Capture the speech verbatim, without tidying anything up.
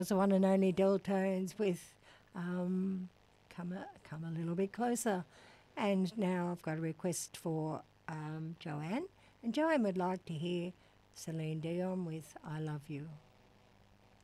The one and only Deltones with um, come, a, come a Little Bit Closer. And now I've got a request for um, Joanne. And Joanne would like to hear Celine Dion with I Love You.